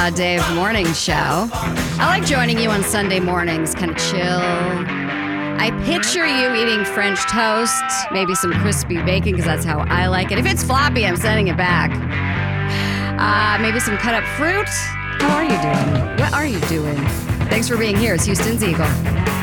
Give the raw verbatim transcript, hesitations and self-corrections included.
Uh, Dave Morning Show. I like joining you on Sunday mornings, kind of chill. I picture you eating French toast, maybe some crispy bacon, because that's how I like it. If it's floppy, I'm sending it back. Uh, maybe some cut up fruit. How are you doing? What are you doing? Thanks for being here. It's Houston's Eagle.